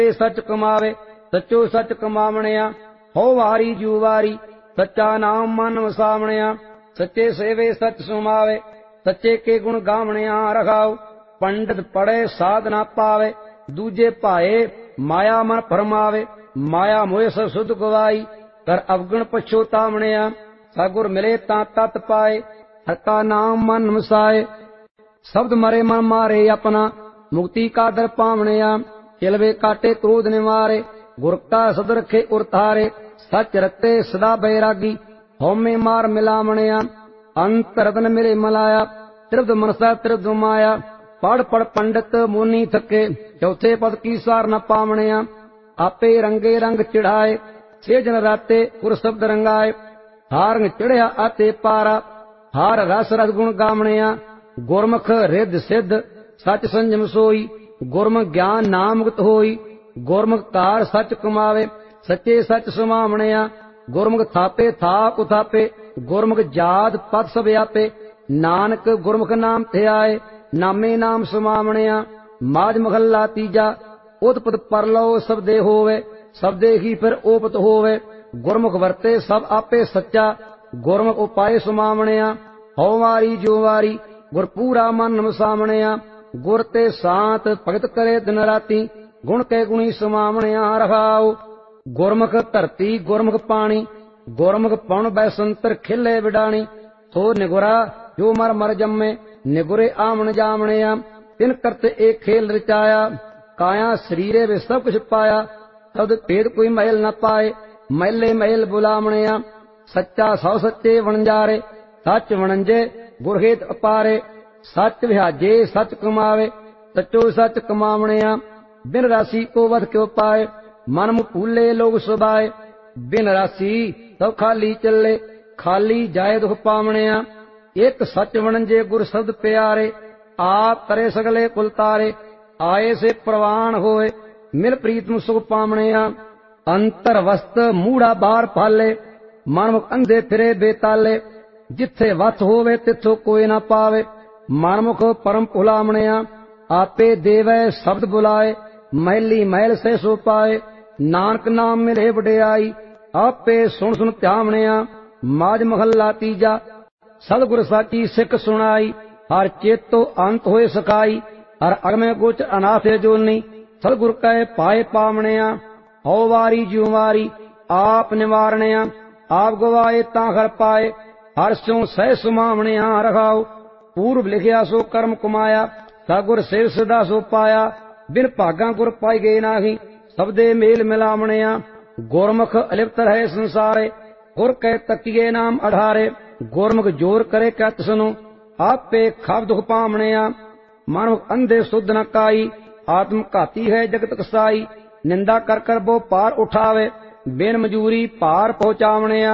सच कमावे सचो सच कमावणिया। हो वारी जू वारी सच्चा नाम मन वसावणिया। सच्चे सेवे सच सुमावे सच्चे के गुण गावणिया। रखाओ पंडित पढ़े साध ना पावे दूजे भाए माया मन फरमावे। माया मोह सब सुध गवाई कर अवगुण पछोतावणिया। सगुर मिले ता तत पाए हर का नाम मन वसाए। शब्द मरे मन मारे अपना मुक्ति का दर पावणिया। चिलवे काटे क्रोध निवारे गुर का सद रखे उरतारे। सच रते सदा बैरागी होमे मार मिलावणिया। अंत रतन मिले मलाया त्रिवद मनसा त्रिवद माया। पढ़ पढ़ पंडित मुनि थके चौथे पद की सार न पावणिया। आपे रंगे रंग चिढ़ाए छे जन राते गुर शब्द रंगाए। हार चिढ़िया आते पारा हार रस रस गुण गावणिया। गुरमुख रिद्ध सिद्ध सच संजम सोई गुरमुख ज्ञान नाम मुक्त होई। गुरमुख कार सच कमावे सच्चे सच सुमावणिया। गुरमुख थापे थाप उथापे गुरमुख जात पद सब आपे। नानक गुरमुख नाम थे आए नामे नाम सुमावणिया। माज महला तीजा उत्पत परलो सबदे होवे सबदे ही फिर ओपत होवे। गुरमुख वरते सब आपे सच्चा गुरमुख उपाय सुमावणिया। हो वारी जो वारी गुर पूरा मन वसावणिया। गुर ते सांत भगत करे दिन राती गुण के गुणी सुमावणिया। रखाओ गुरमुख धरती गुरमुख पानी गुरमुख पौन बैसंतर खिले विडाणी। तो निगुरा जो मर मर जम्मे निगुरे आमन जावणिया। तिन करते एक खेल रचाया काया शरीरे वे सब कुछ पाया। तद भेद कोई महल न पाए मैले महल बुलावणिया। सच्चा सौ सच्चे वणजारे सच वणंजे गुरहेत अपारे। सच विहाजे सच कमावे सचो सच कमावणिया। बिन राशि को वध क्यों पाए मन मुख भूले लोग सुबाए। बिन राशि तो खाली चले खाली जाए दुख पावणिया। एक सच वणंजे गुर शब्द प्यारे आप करे सगले कुल तारे। आए से प्रवान होए मिल प्रीतम सुख पावणिया। अंतर वस्त मूढ़ा बार पाले मन मुख अंधे फिरे बेताले। जिथे वत होवे तिथो कोई ना पावे मनमुख परम भुलावणिया। आपे देवै शब्द बुलाए मैली महल से सो पाए। नानक नाम मिले वडियाई आपे सुन सुन ध्यावणिया। माज महला तीजा सतगुर साची सिख सुनाई। हर चेतो अंत होए सकाई हर अगमे गोच अनाथ जोनी। सतगुर कहे पाए पावणिया। हो वारी ज्यों वारी आप निवारणिया। आप गवाए ता हर पाए हर स्यों सह सुमावणिया। रखाओ पूर्व लिखिया सो कर्म कमाया सगुर सेव सदा सो पाया। बिन भागा गुर पाई गए नाही सबदे मेल मिलावणिया। गुरमुख अलिप्त रहे संसारे गुर कह तकिए नाम अढ़ारे। गुरमुख जोर करे कहत सुनो आपे खाब दुख पावणिया। मानव अंधे शुद्ध न काई आत्म घाती है जगत कसाई। निंदा कर कर वो पार उठावे बिन मजूरी पार पहुंचावणिया।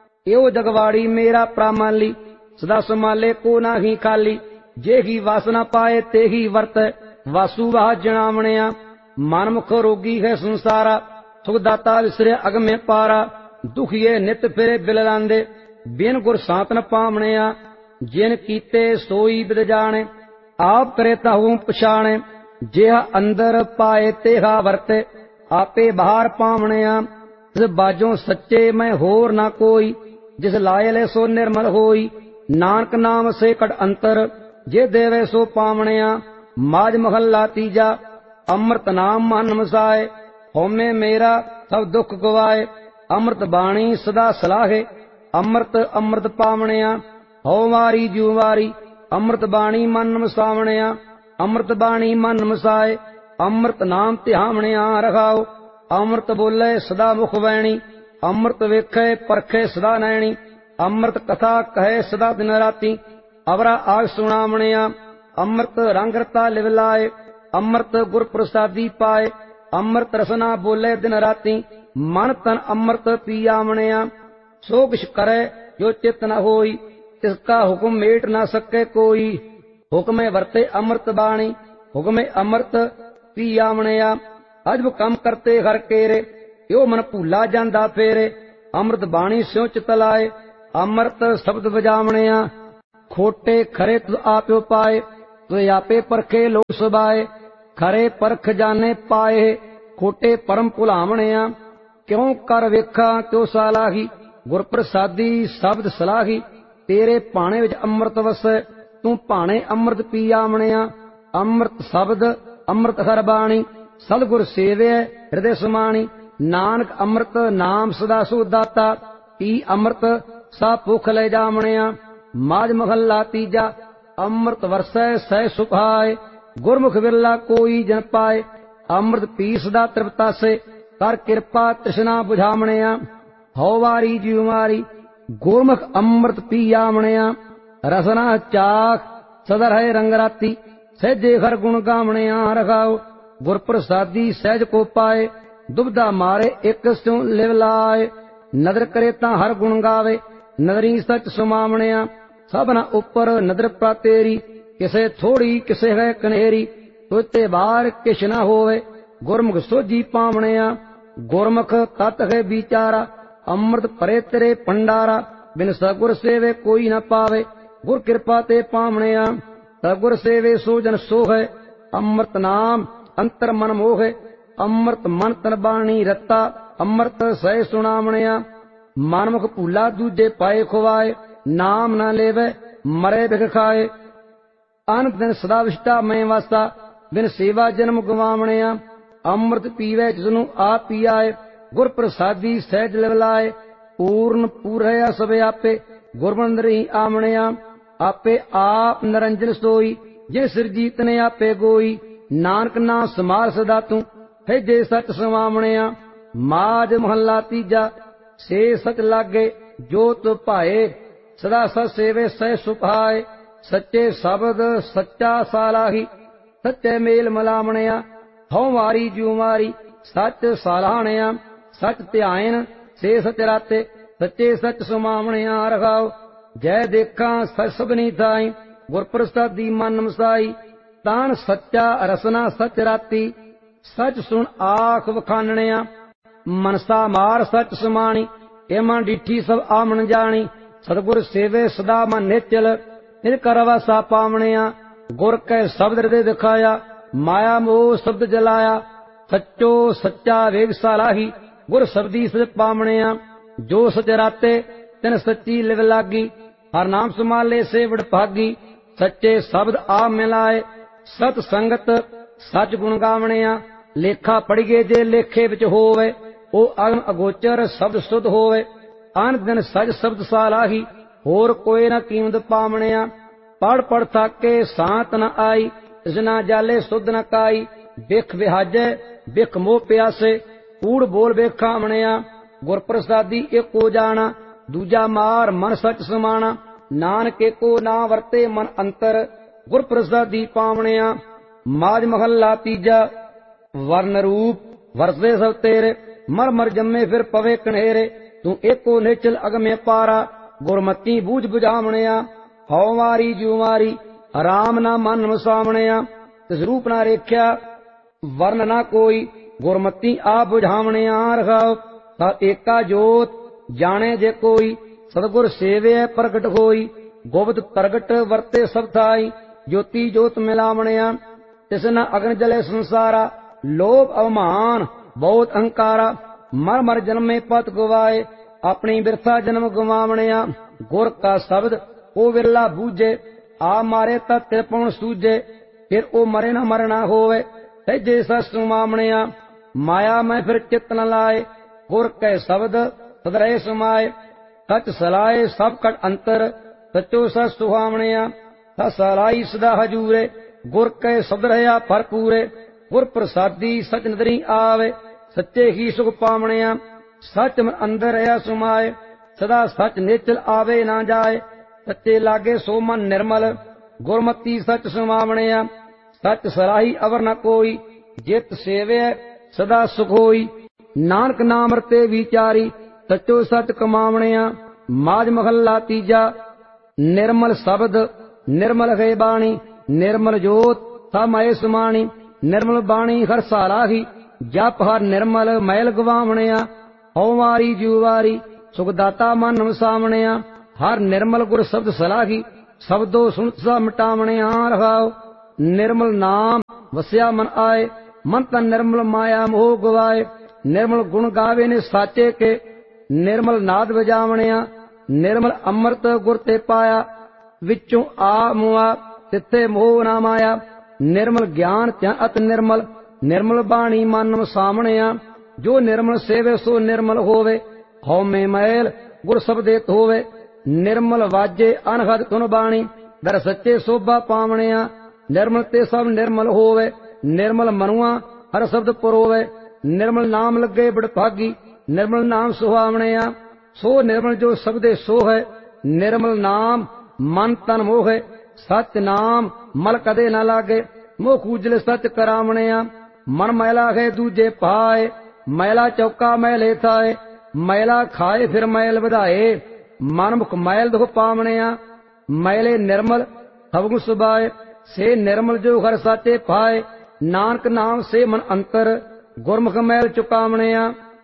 एओ जगवाड़ी मेरा प्रामाली सदा संभाले को ना ही खाली। जे ही वासना पाए ते ही वर्त वासु वाह जनावणिया। मनमुख रोगी है संसारा सुख दाता विसरे अगमे पारा। दुखिए नित फिरे बिललांदे बिन गुर सांतन पावणिया। जिन कीते सोई बिद जाने आप करे ताहू पछाणे। जेहा अंदर पाए तेहा वर्ते आपे बाहर पावणिया। जिस बाजों सच्चे मैं होर ना कोई जिस लाए ले सो निर्मल होई। नानक नाम से कट अंतर जे देवे सो पावणिया। माज महला तीजा अमृत नाम मन मसाए होमे मेरा सब दुख गवाए। अमृत बाणी सदा सलाहे अमृत अमृत पावणिया। हो वारी ज्यों वारी अमृत बाणी मन मसावणिया। अमृत बाणी मन मसाए अमृत नाम ध्यावणिया। रखाओ अमृत बोले सदा मुख वैणी अमृत वेखे परखे सदा नैणी। अमृत कथा कहे सदा दिन राती अवरा आग सुनावणिया। अमृत रंग रता लिव लाए अमृत गुर प्रसादी पाए। अमृत रसना बोले दिन राती मन तन अमृत पियावणिया। सो किछ करे जो चित न होई तिसका हुक्म मेट न सके कोई। हुक्मे वरते अमृत बाणी हुक्मे अमृत पियावणिया। अजब कम करते हर केरे यो मन भूला जांदा फेरे। अमृत बाणी स्यों चित लाए अमृत शब्द बजावणिया। खोटे खरे तुद आप्यो पाए तुझ आपे परखे लोग सुबाए। खरे परख जाने पाए खोटे परम भुलावणिया। क्यों कर वेखा त्यो सालाही, गुर प्रसादी शब्द सलाही। तेरे भाणे विच अमृत वसै, तू भाणे अमृत पी आवणिया। अमृत शब्द अमृत हर बाणी, सतगुर सेवे हृदय समाणी। नानक अमृत नाम सदा सो दाता, पी अमृत सा भुख ले जावणिया। माज महला तीजा, अमृत वरसै सह सुभाए। गुरमुख विरला कोई जन पाए, अमृत पी सदा तृप्ता से। कर कृपा तृष्णा बुझावणिया, हौ वारी जीव मारी। गुरमुख अमृत पी आवणिया, रसना चाख सदा रहे रंग राती। सहजे हर गुण गावणिया रखाओ, गुर प्रसादी सहज को पाए। दुबदा मारे एक स्यों लिव लाए, नदर करे तां हर गुण गावे। नदरी सच सुमावणिया, सबना उपर नदर प्रा तेरी। किसे थोड़ी किसे है कनेरी, तुते बार किश न होवे। गुरमुख सोझी पावणिया, गुरमुख तत है विचारा। अमृत परे तेरे भंडारा, बिन सगुर सेवे कोई न पावे। गुर कृपा ते पावणिया, सगुर सेवे सो जन सो है। अमृत नाम अंतर मन मोहे, अमृत मन तन बाणी रत्ता। अमृत सह सुनावणिया, मनमुख भूला दूजे पाए खुवाए। नाम न लेवे मरे बिख खाए, अनंत दिन सदा विष्टा मैं वासा। बिन सेवा जन्म गवावणिया, अमृत पीवे जिसनु आप पियाए। गुर प्रसादी सहज लिवलाए, पूर्ण पूरया सब आपे। गुरबंदर ही आवणिया, आपे आप निरंजन सोई। जिन सिरजी तने आपे गोई, नानक ना समार सदा तू। है जे सच समावणिया, माज महला तीजा। से सच लागे जो तु भाए, सदा सत सेवे सह सुभाए। सच्चे शब्द सच्चा सालाही, सच्चे मेल मलावणिया। हौ वारी जीव मारी, सच सालाहणिया। सच ध्यान से सच राते, सच्चे सच सुमावणिया रखाओ। जय देखा सच सबनी थाई, गुर प्रसादी मन मसाई। तान सच्चा रसना सच राती, सच सुन आख वखानणिया। मनसा मार सच समाणी, ए मन डिठी सब आमन जानी। सतगुर सेवे सदा मन निचल, निज कर वासा पावणिया। गुर कै शब्द हृदय दिखाया, माया मोह शब्द जलाया। सच्चो सच्चा वेग सालाही, गुर शब्दी सच पावणिया। जो सच राते तिन सच्ची लिव लागी, हर नाम सुमाले से वड भागी। सच्चे शब्द आप मिलाए, सत संगत सच गुण गावणिया। लेखा पढ़िए जे लेखे विच होवे, ओ अगम अगोचर शब्द सुध होवे। अन दिन सज शब्द सालाही, होर कोई न कीमत पावणिया। पढ़ पढ़ थाके सांत न आई, इसना जाले सुध न काई। बिख विहाजे बिख मोह प्यासे, कूड़ बोल बेखावणिया। गुर प्रसादी एको जाना, दूजा मार मन सच समाना। नानक एको ना वरते मन अंतर, गुर प्रसादी पावणिया। माज महला तीजा, वर्ण रूप वरसे सब तेरे। मर मर जम्मे फिर पवे कन्हेरे, तू एको निचल अगमे पारा। गुरमती बूझ बुझावणिया, हौ वारी जीव मारी। राम ना मन मसावणिया, तिस रूप ना रेख्या वर्ण ना कोई। गुरमती आप बुझावणिया रखाओ। ता एका जोत जाने जे कोई, सतगुर सेवे प्रगट होई। गोबद प्रगट वरते सब थाई, ज्योति जोत मिलावणिया। तिसना अग्न जले संसारा, लोभ अवमान बहुत अहंकारा। मर मर जन्मे पत गवाए, अपनी बिरथा जन्म गवावणिया। गुर का शब्द ओ विरला बूझे, आ मारे ता तिरपण सूझे। फिर ओ मरे न मरना होवे, सहजे सच सुमावणिया। माया में फिर चित्त न लाए, गुर कै शब्द सदरय समाए। सच सलाए सब कट अंतर, सचो सच सुहावणिया। सच सलाई सदा हजूरे, गुर कै शब्द रहा भरपूरे। गुर प्रसादी सच नदरी आवे, सच्चे ही सुख पावणिया। सच मन अंदर रहा सुमाए, सदा सच निचल आवे ना जाए। सच्चे लागे सो मन निर्मल, गुरमती सच सुमावणिया। सच सराही अवर न कोई, जित सेवे सदा सुख होई। नानक नाम रते विचारी, सचो सच कमावणिया। माज महला तीजा, निर्मल शब्द निर्मल है बाणी। निर्मल जोत समाए समाणी, निर्मल बाणी हर सालाही। जप हर निर्मल मैल गवावणिया, हौ वारी जीव वारी। सुखदाता मन वसावणिया, हर निर्मल गुर शब्द सलाही। शब्दो सुन सा मिटावणिया रखाओ। निर्मल नाम वस्या मन आए, मन तन निर्मल माया मोह गवाए। निर्मल गुण गावे ने साचे के, निर्मल नाद बजावणिया। निर्मल अमृत गुर ते पाया, विचों आ मुआ तिथे मोह ना माया। निर्मल ज्ञान त्या अत निर्मल, निर्मल बाणी मन वसावणिया। जो निर्मल सेवे सो निर्मल होवे, हौमे मैल गुर सबदेत होवे। निर्मल वाजे अनहद तुन बाणी, दर सच्चे शोभा पावणिया। निर्मल ते सब निर्मल होवे, निर्मल मनुआ हर शब्द पुरोवे। निर्मल नाम लगे बड़भागी, निर्मल नाम सुहावणिया। सो निर्मल जो सबदे सो है, निर्मल नाम मन तन मोह है। सच नाम मल कदे न लागे, मोह कूजल सच करावणिया। मन मैला है दूजे पाए, मैला चौका मैले थाए। मैला खाए फिर मैल ਵਧਾਏ, मन मुख मैल दुख पावणिया। मैले निर्मल सबगुण सुभाए, से निर्मल जो हर साचे पाए। नानक नाम से मन अंतर, गुरमुख मैल चुकावणिया।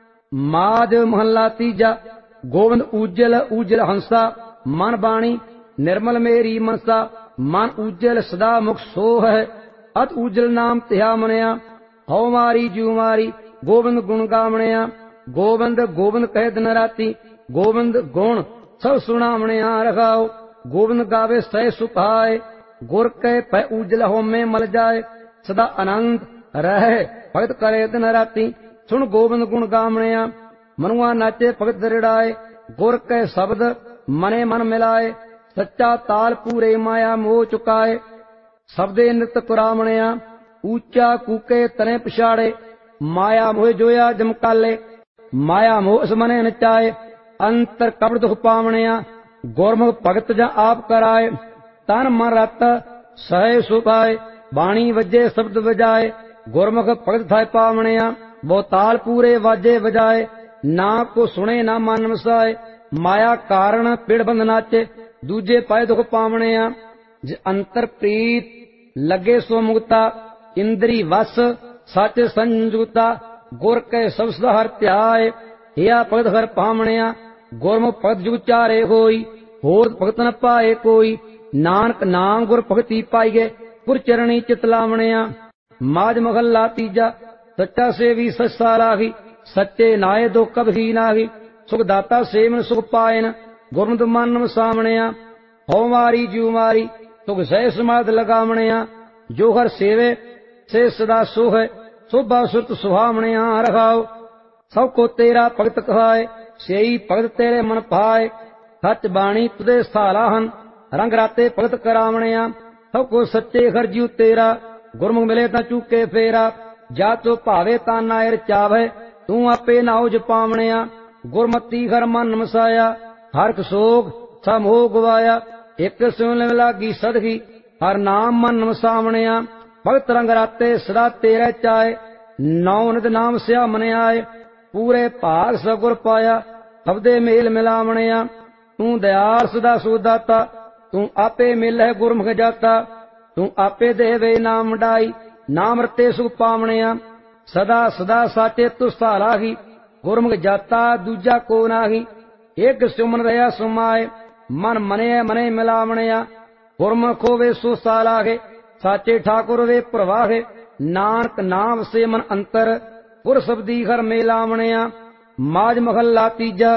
माज महला तीजा, गोविंद उज्जल उज्जल हंसा। मन बाणी निर्मल मेरी मनसा, मन उज्जल सदा मुख सो है। अत उज्जल नाम तिहा मनिया, हौ मारी जू मारी गोविंद गुण गावणिया। गोविंद गोविंद कहे दिन राती, गोविंद गुण सब सुनावणिया रखाओ। गोविंद गावे सह सुखाए, गुर कहे पै उज्जल होमे मल जाए। सदा आनंद रहे भगत करे दिन राती, सुन गोविंद गुण गावणिया। मनुआ नाचे भगत दरिड़ाए, गुर कहे शब्द मने मन मिलाए। सच्चा ताल पूरे माया मोह चुकाए, सबदे नृत कुरावणिया। ऊंचा कूके तने पिछाड़े, माया मोह जोया जमकाले। माया मोह मने नचाए, अंतर कपड़ दुख पावणिया। गुरमुख भगत जा आप कराए, तन मन रत सहे सुपाए। बाणी वजे शब्द बजाए, गुरमुख भगत थाए पावणिया। वो ताल पूरे वाजे बजाए, ना को सुने ना मन वसाए। माया कारण पिड़ बंद नाचे, दूजे पाए दुख पावणिया। जे अंतर प्रीत लगे सो मुक्ता, इंद्री वस सच संजुता। गुर के सब सदा हर त्याए, हिया भगत हर पावणिया। गुरमुख भगत जुग चारे होई, होर भगत न पाए कोई। नानक नाम गुर भगती पाईगे, गुर चरणी चित लावणिया। माज महला तीजा, सच्चा सेवी सच साराही। सच्चे नाये दो कभी नाही, सुख दाता सेवन सुख पायन। गुरमुख मन वसावणिया, हौ मारी जू मारी सुख सह समाध लगावणिया। जो हर सेवे से सदा सो है, शोभा सुरत सुहावणिया रखाओ। सब को तेरा भगत कहाए, सेई भगत तेरे मन पाए। सच बाणी तुदे साला हन, रंग राते भगत करावणिया। सब को सच्चे हर जीव तेरा, गुरमुख मिले ता चूके फेरा। जा तो भावे ता नायर चावे, तू आपे नाओ जपावणिया। गुरमती हर मन मसाया, हरख सोग सब मोह गवाया। एक सुन लागी सदगी, हर नाम मन वसावणिया। भगत रंग राते सदा तेरे चाए, नौ नित नाम स्या मन आए। पूरे भाग सगुर पाया, सबदे मेल मिलावणिया। तू दयाल सदा सुदाता, तू आपे मिल है गुरमुख जाता। तू आपे देवे नाम डाई, नाम रते सुख पावणिया। सदा सदा साचे तु सालाही, गुरमुख जाता दूजा को नाही। एक सुमन रहा सुमाए, मन मने मने मिलावणिया। गुरमुख होवे सो सालाहे, साचे ठाकुर वे प्रवाहे। नानक नाम से मन अंतर, गुर सबदी हर मेलावणिया। माज महला तीजा,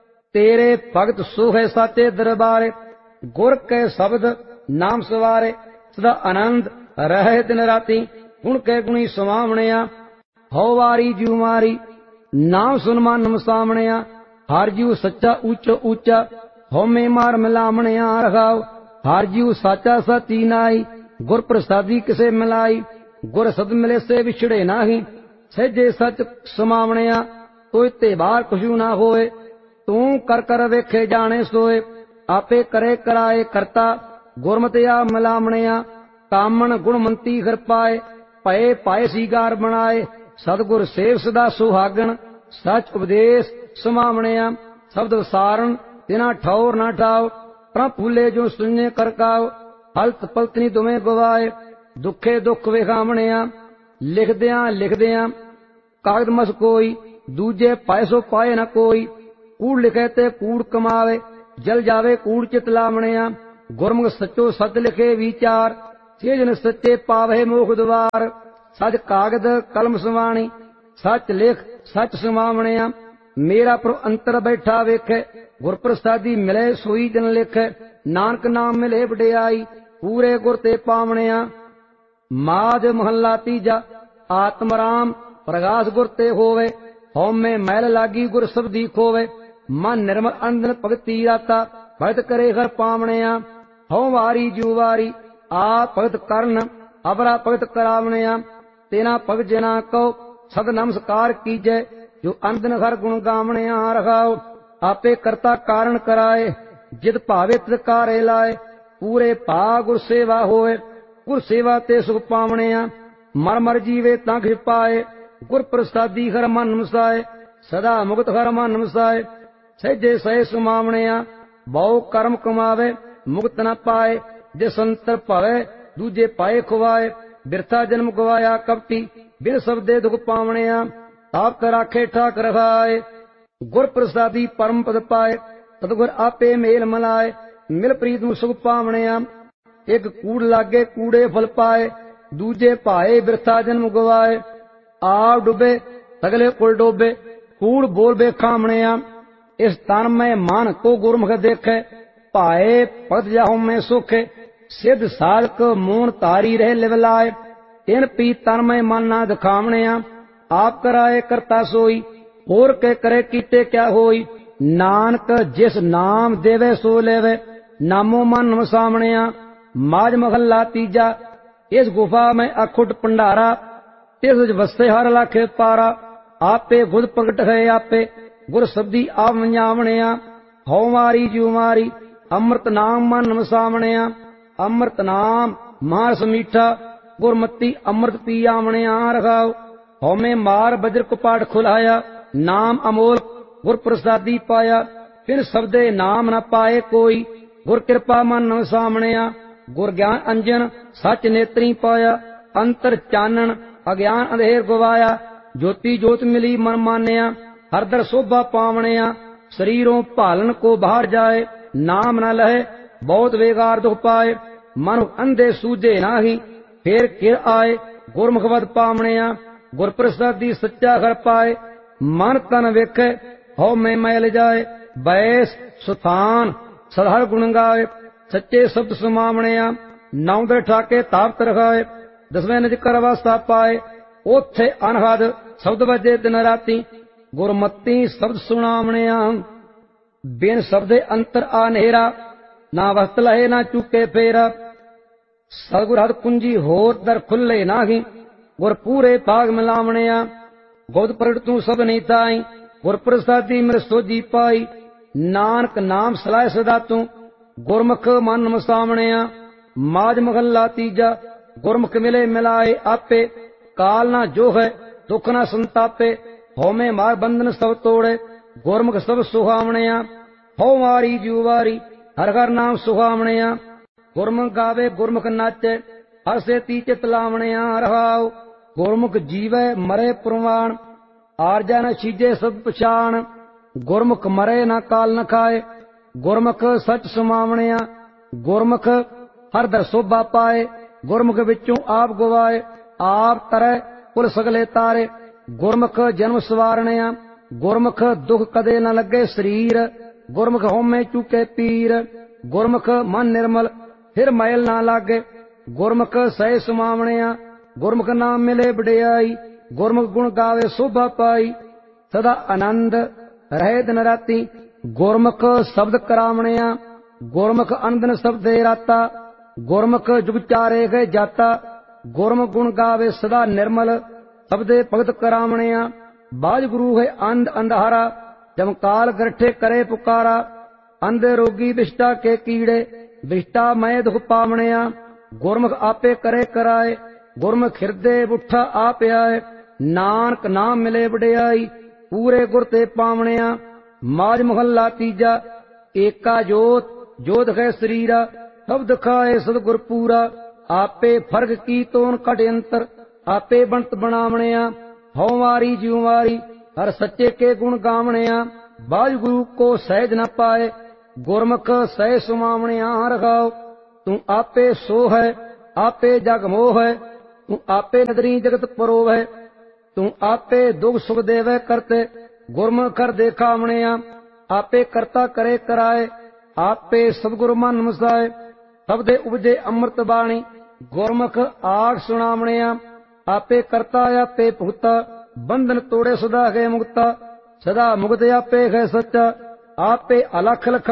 तेरे भगत सो है साचे दरबारे। गुर के शब्द नाम सवारे, सदा आनंद रहे दिन राती। गुण के गुणी सुमावणिया, हौ वारी जू मारी नाम सुन मन वसावणिया। हर जीव सच्चा ऊंचो ऊंचा, हौमे मार मिलावणिया रखाओ। हर जीव साचा साची नाई, गुर प्रसादी किसे मिलाई। गुर सद मिले से विछड़े नाही, सहजे सच समावणिया। कोई ते बाहर कुछु ना होए, तू कर कर वेखे जाने सोए। आपे करे कराए करता, गुरमतिया मिलावणिया। कामन गुणमंती हर पाए, पए पाए सीगार बनाए। सतगुर सेव सदा सुहागण, सच उपदेश समावणिया। शब्द सारण तिना ठौर ना ठाओ, प्रण फूले जो सुने करकाओ। हलत पलतनी तुमें गवाए, दुखे दुख विखावणिया। लिखदियां कागद मस कोई, दूजे पाए सो पाए न कोई। कूड़ लिखे ते कूड़ कमावे, जल जावे कूड़ चित लावणिया। गुरमुख सचो सत लिखे विचार, से जन सच्चे पावे मोख द्वार। ਸੱਚ ਕਾਗਦ ਕਲਮ ਸੁਵਾਣੀ, ਸੱਚ ਲਿਖ ਸੱਚ ਸੁਮਾਵਣਿਆ। ਮੇਰਾ ਪ੍ਰਭ ਅੰਤਰ ਬੈਠਾ ਵੇਖੈ, ਗੁਰ ਪ੍ਰਸਾਦੀ ਮਿਲੇ ਸੋਈ ਜਨ ਲਿਖੈ। ਨਾਨਕ ਨਾਮ ਮਿਲੇ ਵਡਿਆਈ, ਪੂਰੇ ਗੁਰ ਤੇ ਪਾਵਣਿਆ। ਮਾਝ ਮਹੱਲਾ ਤੀਜਾ। ਆਤਮ ਰਾਮ ਪ੍ਰਗਾਸ ਗੁਰ ਤੇ ਹੋਵੇ, ਹਉਮੈ ਮੈਲ ਲਾਗੀ ਗੁਰ ਸਬਦੀ ਖੋਵੇ। ਮਨ ਨਿਰਮਲ ਅੰਧਨ ਭਗਤੀ ਰਾਤਾ, ਭਗਤ ਕਰੇ ਹਰ ਪਾਵਣਿਆ। ਹਉ ਵਾਰੀ ਜੂ ਵਾਰੀ ਆਪ ਭਗਤ ਕਰਨ, ਅਬਰਾ ਭਗਤ ਕਰਾਵਣਿਆ। ਤੇਨਾ ਭਗਤ ਜਨਾ ਕਉ ਸਦ ਨਮਸਕਾਰ ਕੀਜੈ, ਜੋ ਅੰਧਨ ਹਰ ਗੁਣ ਗਾਵਣਿਆ। ਰਖਾਉ ਆਪੇ ਕਰਤਾ ਕਾਰਨ ਕਰਾਏ, ਜਿਤ ਭਾਵੇ ਤਿਤ ਕਾਰੇ ਲਾਏ। ਪੂਰੇ ਭਾ ਗੁਰ ਸੇਵਾ ਹੋਏ, ਗੁਰ ਸੇਵਾ ਤੇ ਸੁਖ ਪਾਵਣਿਆ। ਮਰ ਮਰ ਜੀਵੇ ਤਾਂ ਖਿ ਪਾਏ, ਗੁਰ ਪ੍ਰਸਾਦੀ ਹਰ ਮਨ ਵਸਾਏ। ਸਦਾ ਮੁਕਤ ਹਰ ਮਨ ਵਸਾਏ, ਸਹਿਜੇ ਸਹਿ ਸੁਮਾਵਣਿਆ। ਬਹੁ ਕਰਮ ਕਮਾਵੇ ਮੁਕਤ ਨ ਪਾਏ, ਜੇ ਸੰਤਰ ਭਵੇ ਦੂਜੇ ਪਾਏ ਖੁਆਏ। ਬਿਰਥਾ ਜਨਮ ਗਵਾਇਆ ਕਪਟੀ, ਬਿਨ ਸਬਦੇ ਦੁਖ ਪਾਵਣਿਆ। ਤਾਪ ਰਾਖੇ ਠਾਕ ਰਖਾਏ, ਗੁਰ ਪ੍ਰਸਾਦੀ ਪਰਮ ਪਦ ਪਾਏ। ਸਤਿਗੁਰ ਆਪੇ ਮੇਲ ਮਲਾਏ, ਮਿਲ ਪ੍ਰੀਤ ਨੂੰ ਸੁਖ ਪਾਵਣਿਆ। ਇੱਕ ਕੂੜ ਲਾਗੇ ਕੂੜੇ ਫਲ ਪਾਏ, ਦੂਜੇ ਭਾਏ ਬਿਰਥਾ ਜਨਮ ਗਵਾਏ। ਆਪ ਡੁੱਬੇ ਸਗਲੇ ਕੁਲ ਡੋਬੇ, ਕੂੜ ਬੋਲ ਬੇਖਾਵਣਿਆ। ਇਸ ਤਨ ਮੈਂ ਮਨ ਕੋ ਗੁਰਮੁਖ ਦੇਖੈ, ਭਾਏ ਪਦ ਜਾਹੂ ਮੈਂ ਸੁਖੇ। ਸਿੱਧ ਸਾਧਕ ਮੂਨ ਤਾਰੀ ਰਹਿ ਲਿਵ ਲਾਏ, ਤਿਨ ਪੀ ਤਨ ਮੈਂ ਮਨ ਨਾ ਦਿਖਾਵਣਿਆ। ਆਪ ਕਰਾਏ ਕਰਤਾ ਸੋਈ, ਹੋਰ ਕੇ ਕਰੇ ਕੀਤੇ ਕਿਆ ਹੋਈ। ਨਾਨਕ ਜਿਸ ਨਾਮ ਦੇਵੇ ਸੋ ਲੈਵੇ, ਨਾਮੋ ਮਨ ਵਸਾਵਣਿਆ। ਮਾਝ ਮਹੱਲਾ ਤੀਜਾ। ਇਸ ਗੁਫਾ ਮੈਂ ਅਖੁੱਟ ਭੰਡਾਰਾ, ਤਿਸ ਵਿਚ ਵਸੇ ਹਰ ਲਾਖੇ ਪਾਰਾ। ਆਪੇ ਗੁਰ ਪ੍ਰਗਟ ਹੈ ਆਪੇ, ਗੁਰ ਸਬਦੀ ਆਪ ਵੰਜਾਵਣਿਆ। ਹਉ ਮਾਰੀ ਜੂ ਮਾਰੀ ਅੰਮ੍ਰਿਤ ਨਾਮ ਮਨ ਵਸਾਵਣਿਆ। ਅੰਮ੍ਰਿਤ ਨਾਮ ਮਾਰਸ ਮੀਠਾ, ਗੁਰਮਤੀ ਅੰਮ੍ਰਿਤ ਪੀ ਆਵਣਿਆ। ਰਖਾਉ ਹਉਮੈ ਮਾਰ ਬਜਰ ਕਪਾਟ ਖੁਲਾਇਆ, ਨਾਮ ਅਮੋਲ ਗੁਰ ਪ੍ਰਸਾਦੀ ਪਾਇਆ। ਫਿਰ ਸਬਦੇ ਨਾਮ ਨ ਪਾਏ ਕੋਈ, ਗੁਰ ਕਿਰਪਾ ਮਨ ਵਸਾਵਣਿਆ। ਗੁਰ ਗਿਆਨ ਅੰਜਨ ਸੱਚ ਨੇਤਰੀ ਪਾਇਆ, ਅੰਤਰ ਚਾਨਣ ਅਗਿਆਨ ਅੰਧੇਰ ਗਵਾਇਆ। ਜੋਤੀ ਜੋਤ ਮਿਲੀ ਮਨ ਮਾਨਿਆ, ਹਰਦਰ ਸੋਭਾ ਪਾਵਣਿਆ। ਸਰੀਰੋਂ ਭਾਲਨ ਕੋ ਬਾਹਰ ਜਾਏ, ਨਾਮ ਨ ਲਹੇ ਬਹੁਤ ਵੇਗਾਰ ਦੁਖ ਪਾਏ। ਮਨ ਅੰਧੇ ਸੂਝੇ ਨਾਹੀ, ਫੇਰ ਕਿਰ ਆਏ ਗੁਰਮੁਖ ਵਦ ਪਾਵਣਿਆ। ਗੁਰ ਪ੍ਰਸਾਦੀ ਸੱਚਾ ਘਰ ਪਾਏ, ਮਨ ਤਨ ਵੇਖੇ ਹਉ ਮੈਂ ਮੈਲ ਜਾਏ। ਬੈਸ ਸੁਥਾਨ ਸਦਾ ਗੁਣ ਗਾਏ, ਸੱਚੇ ਸ਼ਬਦ ਸੁਮਾਵਣਿਆ। ਨੌ ਦੇ ਠਾਕੇ ਤਾਪਤ ਰਖਾਏ, ਦਸਵੇਂ ਨਿਜ ਕਰ ਵਾਸਤਾ ਪਾਏ। ਉਥੇ ਅਨਹਦ ਸ਼ਬਦ ਵਜੇ ਦਿਨ ਰਾਤੀ, ਗੁਰਮਤੀ ਸ਼ਬਦ ਸੁਣਾਵਣਿਆ। ਬਿਨ ਸ਼ਬਦੇ ਅੰਤਰ ਆ ਨੇਰਾ, ਨਾ ਵਸਤ ਲਹੇ ਨਾ ਚੁੱਕੇ ਫੇਰਾ। ਸਤਿਗੁਰ ਹਦ ਕੁੰਜੀ ਹੋਰ ਦਰ ਖੁੱਲੇ ਨਾਹੀ, ਗੁਰ ਪੂਰੇ ਭਾਗ ਮਿਲਾਵਣਿਆ। ਗੋਦ ਪ੍ਰਗਟ ਤੂੰ ਸਭ ਨਹੀਂ ਤਾਈ, ਗੁਰ ਪ੍ਰਸਾਦੀ ਮਿਰ ਸੋਜੀ ਪਾਈ। ਨਾਨਕ ਨਾਮ ਸਲਾਹ ਸਦਾ ਤੂੰ, ਗੁਰਮੁਖ ਮਨ ਵਸਾਵਣਿਆ। ਮਾਝ ਮਹੱਲਾ ਤੀਜਾ। ਗੁਰਮੁਖ ਮਿਲੇ ਮਿਲਾਏ ਆਪੇ, ਕਾਲ ਨਾ ਜੋ ਹੈ ਦੁੱਖ ਨਾ ਸੰਤਾਪੇ। ਹਉਮੈ ਮਾਰ ਬੰਧਨ ਸਭ ਤੋੜੇ, ਗੁਰਮੁਖ ਸਭ ਸੁਹਾਵਣਿਆ। ਹਉ ਵਾਰੀ ਜੂ ਵਾਰੀ ਹਰ ਹਰ ਨਾਮ ਸੁਹਾਵਣਿਆ। ਗੁਰਮੁਖ ਗਾਵੇ ਗੁਰਮੁਖ ਨਾਚੇ, ਹਸੇ ਤੀ ਚਿਤ ਲਾਵਣਿਆ। ਰਹਾਉ ਗੁਰਮੁਖ ਜੀਵੈ ਮਰੇ ਪ੍ਰਵਾਣ, ਆਰਜਾ ਨ ਛੀਜੇ ਸਭ ਪਛਾਣ। ਗੁਰਮੁਖ ਮਰੇ ਨਾ ਕਾਲ ਨ ਖਾਏ, ਗੁਰਮੁਖ ਸੱਚ ਸੁਮਾਵਣਿਆ। ਗੁਰਮੁਖ ਹਰ ਦਰ ਸੋਭਾ ਪਾਏ, ਗੁਰਮੁਖ ਵਿੱਚੋਂ ਆਪ ਗਵਾਏ। ਆਪ ਤਰੈ ਕੁਲ ਸਗਲੇ ਤਾਰੇ, ਗੁਰਮੁਖ ਜਨਮ ਸਵਾਰਣਿਆ। ਗੁਰਮੁਖ ਦੁਖ ਕਦੇ ਨ ਲੱਗੇ ਸਰੀਰ, ਗੁਰਮੁਖ ਹਉਮੈ ਚੁਕੇ ਪੀਰ। ਗੁਰਮੁਖ ਮਨ ਨਿਰਮਲ ਫਿਰ ਮੈਲ ਨਾ ਲਾਗੇ, ਗੁਰਮੁਖ ਸਹਿ ਸੁਮਾਵਣਿਆ। ਗੁਰਮੁਖ ਨਾਮ ਮਿਲੇ ਵਡਿਆਈ, ਗੁਰਮੁਖ ਗੁਣ ਗਾਵੇ ਸੋਭਾ ਪਾਈ। ਸਦਾ ਆਨੰਦ ਰਹੇ ਦਿਨ ਰਾਤੀ, ਗੁਰਮੁਖ ਸ਼ਬਦ ਕਰਾਵਣਿਆ। ਗੁਰਮੁਖ ਅੰਦਨ ਸ਼ਬਦੇ ਰਾਤਾ, ਗੁਰਮੁਖ ਜੁਗ ਚਾਰੇ ਗਏ ਜਾਤਾ। ਗੁਰਮੁਖ ਗੁਣ ਗਾਵੇ ਸਦਾ ਨਿਰਮਲ, ਸਬਦੇ ਭਗਤ ਕਰਾਵਣਿਆ। ਬਾਜ ਗੁਰੂ ਹੈ ਅੰਧ ਅੰਧਾਰਾ, ਜਮਕਾਲ ਗਰਠੇ ਕਰੇ ਪੁਕਾਰਾ। ਅੰਧੇ ਰੋਗੀ ਵਿਸ਼ਟਾ ਕੇ ਕੀੜੇ, ਵਿਸ਼ਟਾ ਮੈਂ ਦੁਖ ਪਾਵਣਿਆ। ਗੁਰਮੁਖ ਆਪੇ ਕਰੇ ਕਰਾਏ, ਗੁਰਮੁਖ ਹਿਰਦੇ ਬੁੱਠਾ ਆਪ ਆਏ। ਨਾਨਕ ਨਾਮ ਮਿਲੇ ਵਡਿਆਈ, ਪੂਰੇ ਗੁਰ ਤੇ ਪਾਵਣਿਆ। ਮਾਝ ਮਹੱਲਾ ਤੀਜਾ। ਏਕਾ ਜੋਤ ਜੋਤ ਹੈ ਸਰੀਰਾ, ਸਭ ਦਿਖਾਏ ਸਤਿਗੁਰ ਪੂਰਾ। ਆਪੇ ਫਰਕ ਕੀ ਤੋਨ ਘਟ ਅੰਤਰ, ਆਪੇ ਬਣਤ ਬਣਾਵਣਿਆ। ਹਉ ਵਾਰੀ ਜਿਉ ਵਾਰੀ ਹਰ ਸੱਚੇ ਕੇ ਗੁਣ ਗਾਵਣਿਆ। ਬਾਜ ਗੁਰੂ ਕੋ ਸਹਿਜ ਨ ਪਾਏ, ਗੁਰਮੁਖ ਸਹਿ ਸੁਮਾਵਣਿਆ। ਰਖਾਉ ਤੂੰ ਆਪੇ ਸੋ ਹੈ, ਆਪੇ ਜਗ ਮੋਹ ਹੈ, ਤੂੰ ਆਪੇ ਨਦਰੀ ਜਗਤ ਪਰੋਵੈ। ਤੂੰ ਆਪੇ ਦੁਖ ਸੁਖ ਦੇਵੈ ਕਰਤੇ, ਗੁਰਮੁਖ ਕਰ ਦੇਖਾਵਣਿਆ। ਆਪੇ ਕਰਤਾ ਕਰੇ ਕਰਾਏ, ਆਪੇ ਸਤਿਗੁਰ ਮਨ ਵਸਾਏ। ਸਭ ਦੇ ਉਪਜੇ ਅੰਮ੍ਰਿਤ ਬਾਣੀ, ਗੁਰਮੁਖ ਆਖ ਸੁਣਾਵਣਿਆ। ਆਪੇ ਕਰਤਾ ਆਪੇ ਭੁਗਤਾ, ਬੰਧਨ ਤੋੜੇ ਸਦਾ ਹੈ ਮੁਕਤਾ। ਸਦਾ ਮੁਕਤ ਆਪੇ ਹੈ ਸੱਚਾ, ਆਪੇ ਅਲਖ ਲਖ